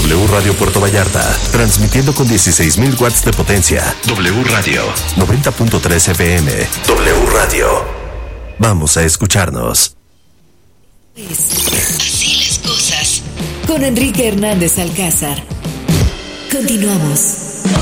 W Radio Puerto Vallarta, transmitiendo con 16,000 watts de potencia. W Radio, 90.3 FM. W Radio. Vamos a escucharnos. Así las cosas. Con Enrique Hernández Alcázar. Continuamos.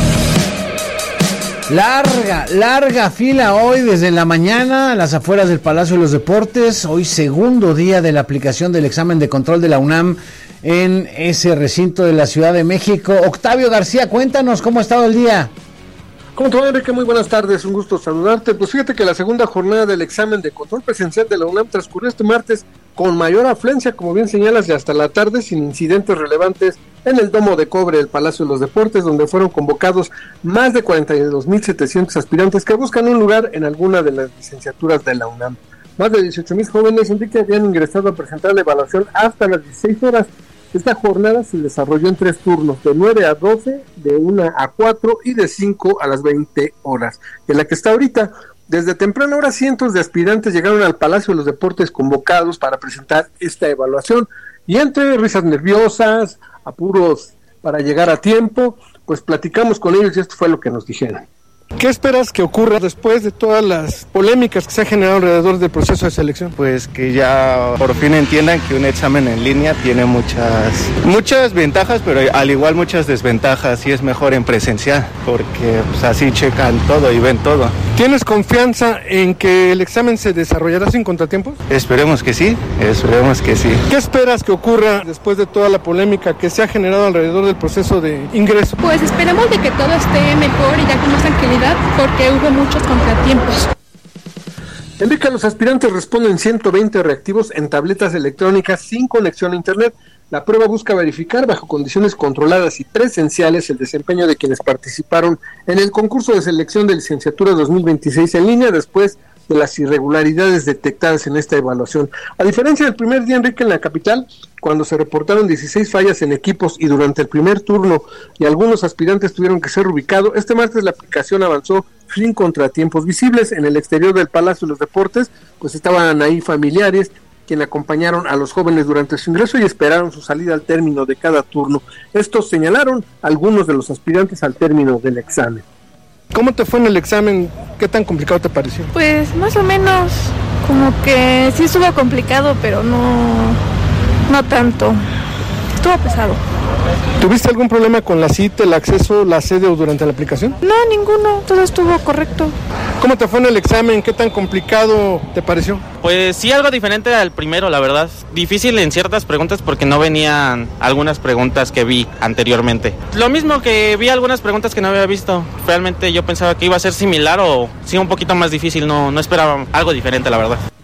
Larga fila hoy desde la mañana a las afueras del Palacio de los Deportes. Hoy segundo día de la aplicación del examen de control de la UNAM en ese recinto de la Ciudad de México. Octavio García, cuéntanos cómo ha estado el día. ¿Cómo te va, Enrique? Muy buenas tardes, un gusto saludarte. Pues fíjate que la segunda jornada del examen de control presencial de la UNAM transcurrió este martes con mayor afluencia, como bien señalas, y hasta la tarde sin incidentes relevantes en el Domo de Cobre del Palacio de los Deportes, donde fueron convocados más de 42,700 aspirantes que buscan un lugar en alguna de las licenciaturas de la UNAM. Más de 18,000 jóvenes, Enrique, habían ingresado a presentar la evaluación hasta las 16 horas. Esta jornada se desarrolló en 3 turnos, de 9 a 12, de 1 a 4 y de 5 a las 20 horas. En la que está ahorita, desde temprana hora, cientos de aspirantes llegaron al Palacio de los Deportes convocados para presentar esta evaluación. Y entre risas nerviosas, apuros para llegar a tiempo, pues platicamos con ellos y esto fue lo que nos dijeron. ¿Qué esperas que ocurra después de todas las polémicas que se han generado alrededor del proceso de selección? Pues que ya por fin entiendan que un examen en línea tiene muchas ventajas, pero al igual muchas desventajas, y es mejor en presencial, porque pues así checan todo y ven todo. ¿Tienes confianza en que el examen se desarrollará sin contratiempos? Esperemos que sí. ¿Qué esperas que ocurra después de toda la polémica que se ha generado alrededor del proceso de ingreso? Pues esperemos de que todo esté mejor y ya con más tranquilidad, porque hubo muchos contratiempos. Enrique, los aspirantes responden 120 reactivos en tabletas electrónicas sin conexión a internet. La prueba busca verificar bajo condiciones controladas y presenciales el desempeño de quienes participaron en el concurso de selección de licenciatura 2026 en línea después de las irregularidades detectadas en esta evaluación. A diferencia del primer día, Enrique, en la capital, cuando se reportaron 16 fallas en equipos y durante el primer turno y algunos aspirantes tuvieron que ser ubicados, este martes la aplicación avanzó sin contratiempos visibles. En el exterior del Palacio de los Deportes, pues estaban ahí familiares quien acompañaron a los jóvenes durante su ingreso y esperaron su salida al término de cada turno. Estos señalaron algunos de los aspirantes al término del examen. ¿Cómo te fue en el examen? ¿Qué tan complicado te pareció? Pues más o menos, como que sí estuvo complicado, pero no tanto. Estuvo pesado. ¿Tuviste algún problema con la cita, el acceso, la sede o durante la aplicación? No, ninguno, todo estuvo correcto. ¿Cómo te fue en el examen? ¿Qué tan complicado te pareció? Pues sí, algo diferente al primero, la verdad. Difícil en ciertas preguntas porque no venían algunas preguntas que vi anteriormente. Lo mismo que vi algunas preguntas que no había visto. Realmente yo pensaba que iba a ser similar o sí un poquito más difícil, no esperaba algo diferente, la verdad.